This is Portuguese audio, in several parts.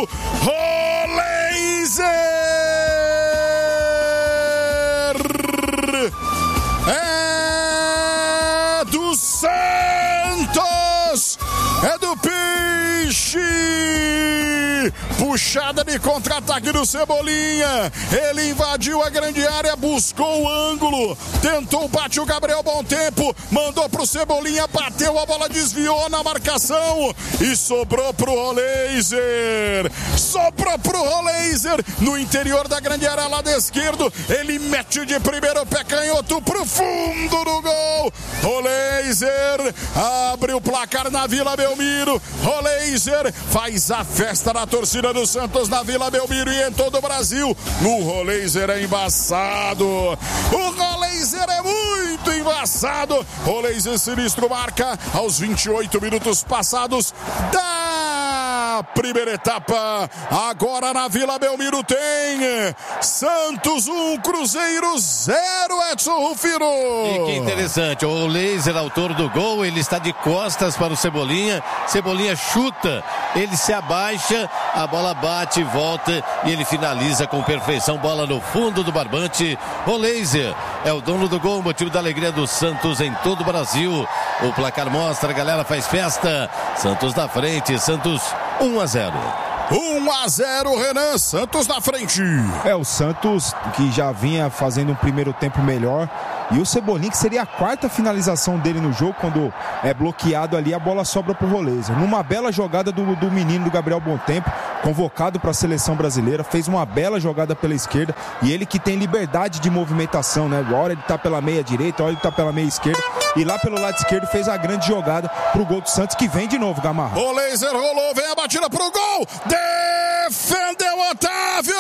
Roleiser! É do Santos! É do Peixe! Puxada de contra-ataque do Cebolinha. Ele invadiu a grande área, buscou o ângulo, tentou, bate o Gabriel Bom Tempo, mandou pro Cebolinha, bateu, a bola desviou na marcação e sobrou pro Roleiser. Sobrou pro Roleiser no interior da grande área, lado esquerdo. Ele mete de primeiro pé canhoto pro fundo do gol. Roleiser abre o placar na Vila Belmiro. Roleiser faz a festa na torcida do Santos na Vila Belmiro e em todo o Brasil. O Roleiser é embaçado. O Roleiser é muito embaçado. Roleiser sinistro marca aos 28 minutos passados da primeira etapa. Agora na Vila Belmiro tem Santos 1, Cruzeiro 0, Edson Rufino. E que interessante, o Roleiser, autor do gol, ele está de costas para o Cebolinha. Cebolinha chuta, ele se abaixa, a bola bate e volta e ele finaliza com perfeição, bola no fundo do barbante. Roleiser é o dono do gol, motivo da alegria do Santos em todo o Brasil. O placar mostra, a galera faz festa. Santos na frente, Santos 1-0. 1-0, Renan, Santos na frente. É, o Santos que já vinha fazendo um primeiro tempo melhor. E o Cebolinha, que seria a quarta finalização dele no jogo, quando é bloqueado ali, a bola sobra pro Roleiser. Numa bela jogada do menino do Gabriel Bom Tempo, convocado para a seleção brasileira, fez uma bela jogada pela esquerda. E ele que tem liberdade de movimentação, né? Uma hora ele tá pela meia direita, hora ele tá pela meia esquerda. E lá pelo lado esquerdo fez a grande jogada pro gol do Santos, que vem de novo, Gamarra. Roleiser rolou, vem a batida pro gol. Defendeu Otávio.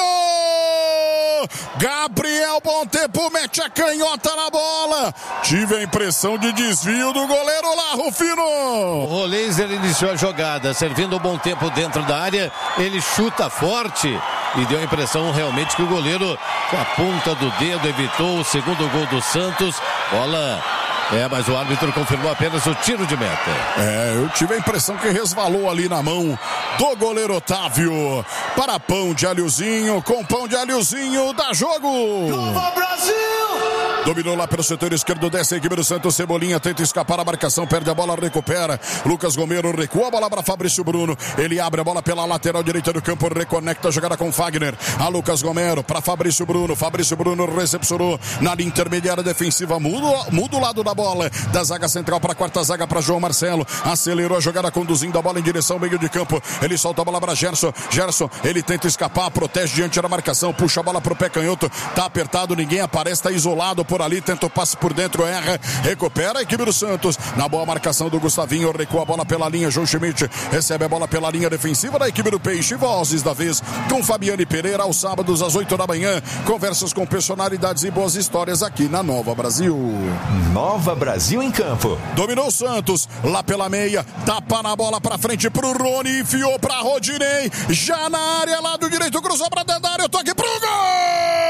Gabriel Bom Tempo mete a canhota na bola. Tive a impressão de desvio do goleiro lá, Rufino. O Roleiser iniciou a jogada, servindo o Bom Tempo dentro da área. Ele chuta forte e deu a impressão realmente que o goleiro, com a ponta do dedo, evitou o segundo gol do Santos. Bola... mas o árbitro confirmou apenas o tiro de meta. Eu tive a impressão que resvalou ali na mão do goleiro Otávio. Para pão de alhozinho, com pão de alhozinho, dá jogo! Nova Brasil! Dominou lá pelo setor esquerdo, desce a equipe do Santos. Cebolinha tenta escapar a marcação, perde a bola, recupera. Lucas Gomero recua a bola para Fabrício Bruno. Ele abre a bola pela lateral direita do campo, reconecta a jogada com Fagner. A Lucas Gomero para Fabrício Bruno. Fabrício Bruno recepcionou na linha intermediária defensiva. Muda o lado da bola. Da zaga central para a quarta zaga para João Marcelo. Acelerou a jogada, conduzindo a bola em direção ao meio de campo. Ele solta a bola para Gerson. Gerson, ele tenta escapar, protege diante da marcação, puxa a bola para o pé canhoto. Tá apertado, ninguém aparece, tá isolado por ali, tenta o passe por dentro, erra, recupera a equipe do Santos, na boa marcação do Gustavinho, recua a bola pela linha, João Schmidt recebe a bola pela linha defensiva da equipe do Peixe. Vozes da vez com Fabiane Pereira, aos sábados às 8 da manhã, conversas com personalidades e boas histórias aqui na Nova Brasil. Nova Brasil em campo. Dominou o Santos, lá pela meia, tapa na bola pra frente pro Rony, enfiou pra Rodinei, já na área, lado direito, cruzou pra dentro da área, toque pro gol!